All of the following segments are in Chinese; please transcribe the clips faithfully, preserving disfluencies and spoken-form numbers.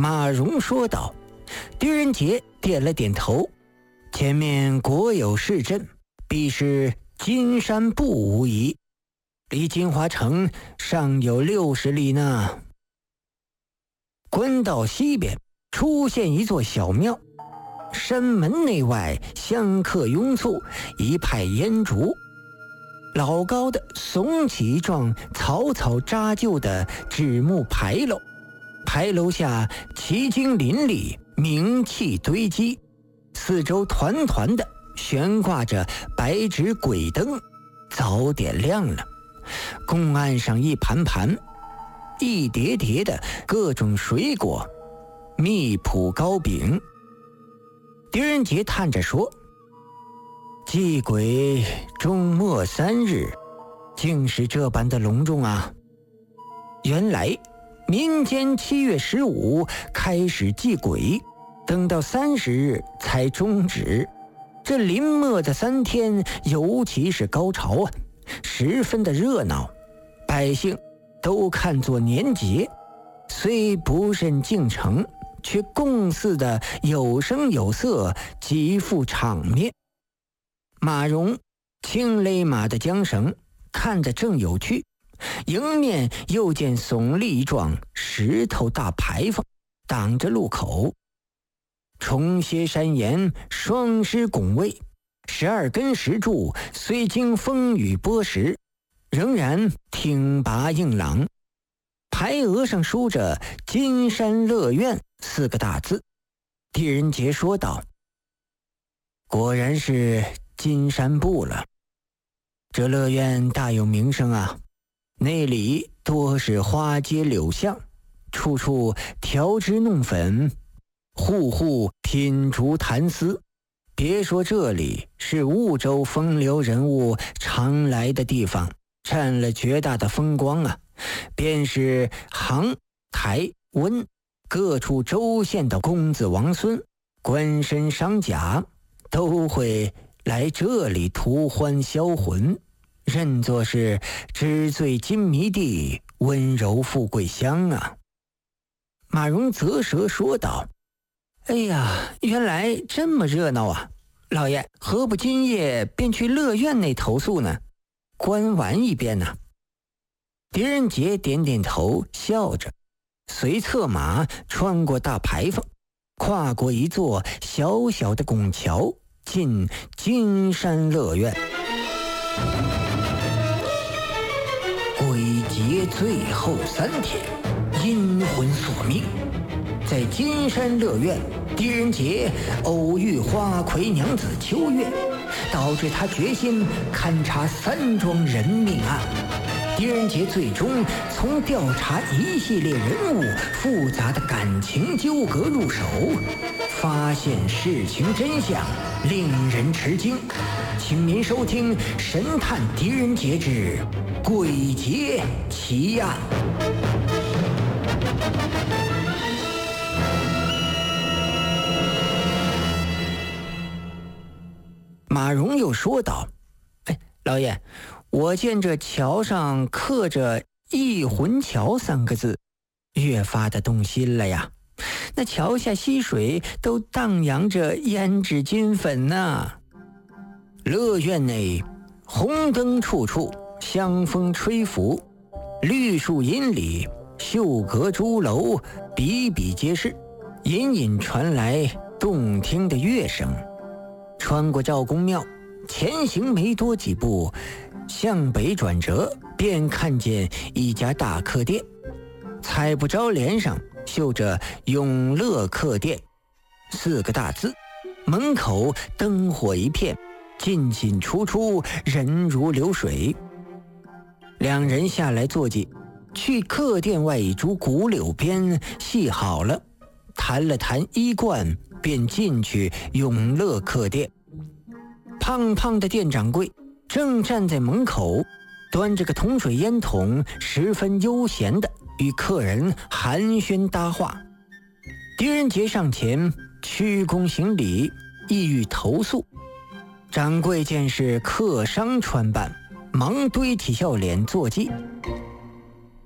马荣说道。狄仁杰点了点头，前面果有市镇，必是金山埠无疑，离金华城尚有六十里呢。官道西边出现一座小庙，山门内外香客拥簇，一派烟烛。老高的耸起一幢草草扎就的纸木牌楼，牌楼下奇经林立，名器堆积，四周团团的悬挂着白纸鬼灯，早点亮了。公案上一盘盘一叠叠的各种水果，蜜脯糕饼。狄仁杰叹着说，祭鬼终末三日，竟是这般的隆重啊！原来民间七月十五开始祭鬼，等到三十日才终止。这临末的三天尤其是高潮啊，十分的热闹，百姓都看作年节，虽不甚敬诚，却共祀的有声有色，极富场面。马荣轻勒马的缰绳，看得正有趣，迎面又见耸立一幢石头大牌坊，挡着路口。重歇山岩，双狮拱卫，十二根石柱虽经风雨剥蚀，仍然挺拔硬朗。牌额上书着金山乐苑四个大字。狄仁杰说道，果然是金山埠了，这乐苑大有名声啊，内里多是花街柳巷，处处调脂弄粉，户户品竹谈丝。别说这里是婺州风流人物常来的地方，占了绝大的风光啊，便是杭、台、温各处州县的公子王孙、官绅商贾，都会来这里图欢销魂，认作是纸醉金迷地，温柔富贵乡啊。马荣啧舌说道，哎呀，原来这么热闹啊！老爷何不今夜便去乐苑内投宿呢？观玩一遍呢？狄仁杰点点头，笑着，随策马穿过大牌坊，跨过一座小小的拱桥，进金山乐苑。鬼节最后三天，阴魂索命。在金山乐苑，狄仁杰偶遇花魁娘子秋月，导致他决心勘察三桩人命案。狄仁杰最终从调查一系列人物复杂的感情纠葛入手，发现事情真相，令人吃惊。请您收听《神探狄仁杰之鬼节奇案》。马荣又说道，哎，老爷，我见这桥上刻着忆魂桥三个字，越发的动心了呀。那桥下溪水都荡漾着胭脂金粉呐、啊。乐苑内红灯处处，香风吹拂，绿树荫里，秀阁朱楼比比皆是，隐隐传来动听的乐声。穿过赵公庙，前行没多几步，向北转折，便看见一家大客店，彩布招联上绣着永乐客店四个大字，门口灯火一片，进进出出，人如流水。两人下来坐骑，去客店外一株古柳边系好了，谈了谈衣冠，便进去永乐客店。胖胖的店掌柜正站在门口，端着个铜水烟筒，十分悠闲的与客人寒暄搭话。狄仁杰上前鞠躬行礼，意欲投宿。掌柜见是客商穿扮，忙堆起笑脸坐骑。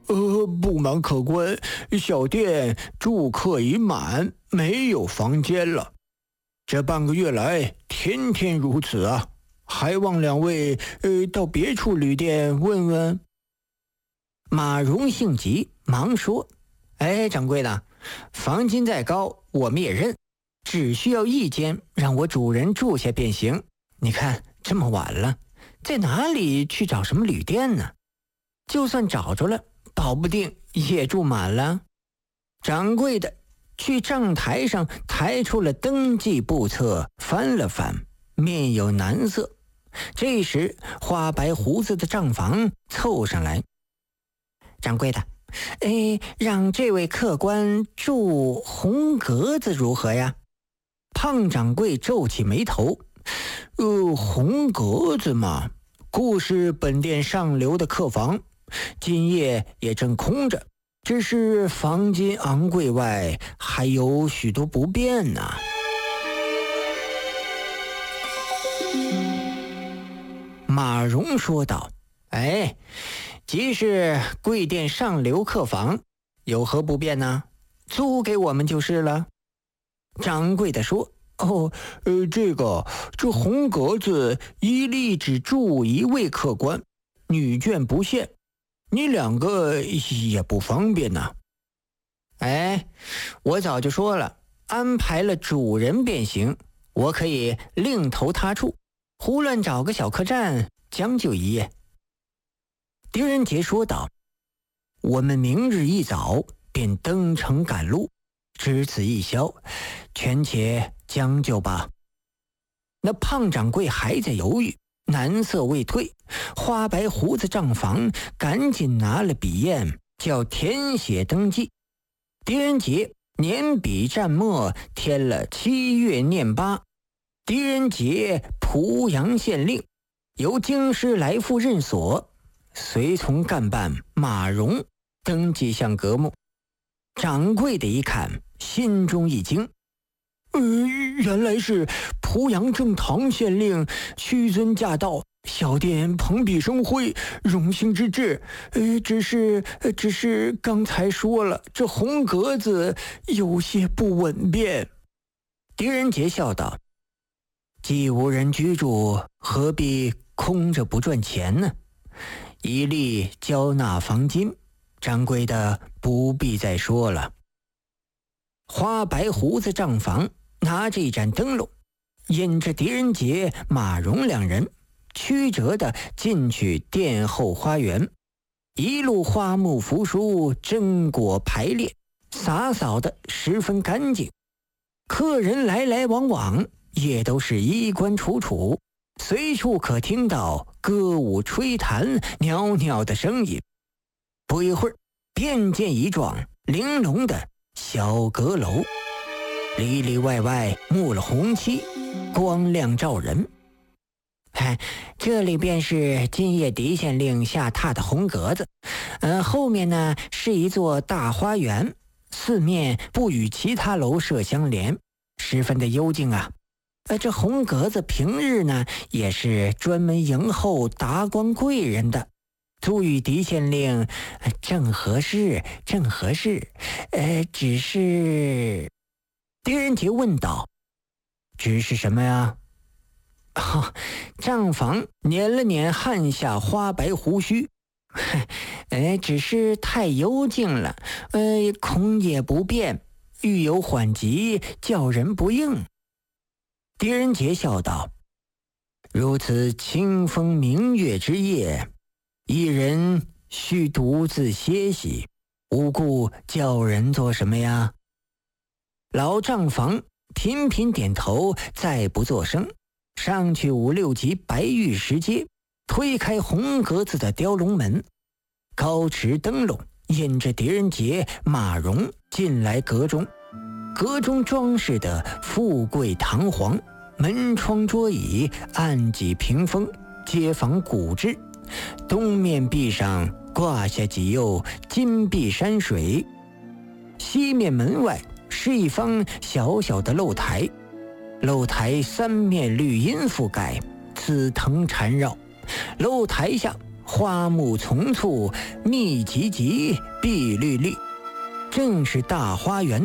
呃，不瞒客官，小店住客已满，没有房间了。这半个月来，天天如此啊，还望两位呃到别处旅店问问。 马荣性急，忙说：“哎，掌柜的，房金再高我们也认，只需要一间，让我主人住下便行。你看这么晚了，在哪里去找什么旅店呢？就算找着了，保不定也住满了。”掌柜的去账台上抬出了登记簿册，翻了翻，面有难色。这时花白胡子的账房凑上来：“掌柜的，哎，让这位客官住红格子如何呀？”胖掌柜皱起眉头：“ 呃，红格子嘛，故是本店上流的客房，今夜也正空着，只是房金昂贵外，还有许多不便呢。” 马荣说道：“哎，即是贵店上流客房，有何不便呢？租给我们就是了。” 掌柜的说：“哦，呃，这个这红格子一例只住一位客官，女眷不限，你两个也不方便呐。”“ 哎，我早就说了，安排了主人便行，我可以另投他处，胡乱找个小客栈将就一夜。”狄仁杰说道：“我们明日一早便登城赶路，只此一宵，权且将就吧。”那胖掌柜还在犹豫，难色未退，花白胡子账房赶紧拿了笔砚，叫填写登记。狄仁杰年笔蘸墨填了七月念八，狄仁杰濮阳县令，由京师来赴任所，随从干办马荣登记项阁目。掌柜的一看，心中一惊：“ 呃，原来是濮阳正堂县令屈尊驾到，小店蓬荜生辉，荣幸之至。呃，只是只是刚才说了，这红格子有些不稳便。” 狄仁杰笑道：“既无人居住，何必空着不赚钱呢？一律交纳房金，掌柜的不必再说了。”花白胡子账房拿着一盏灯笼，引着狄仁杰、马荣两人曲折地进去殿后花园。一路花木扶疏，榛果排列，洒扫的十分干净。客人来来往往，也都是衣冠楚楚，随处可听到歌舞吹弹、袅袅的声音。不一会儿，便见一幢玲珑的小阁楼，里里外外幕了红漆，光亮照人。哎，这里便是今夜狄县令下榻的红阁子，呃，后面呢是一座大花园，四面不与其他楼舍相连，十分的幽静啊。呃，这红阁子平日呢也是专门迎候达官贵人的，租与狄县令、呃、正合适，正合适。呃，只是……狄仁杰问道：“只是什么呀？”哦，账房捻了捻汗下花白胡须，呃，只是太幽静了，呃，恐也不便，欲有缓急，叫人不应。狄仁杰笑道：“如此清风明月之夜，一人须独自歇息，无故叫人做什么呀？”老账房频频点头，再不作声，上去五六级白玉石阶，推开红格子的雕龙门，高持灯笼，引着狄仁杰、马荣进来阁中。阁中装饰的富贵堂皇，门窗桌椅、案几屏风皆仿古制，东面壁上挂下几釉金碧山水，西面门外是一方小小的露台，露台三面绿荫覆盖，紫藤缠绕，露台下花木丛簇，密集集，碧绿绿，正是大花园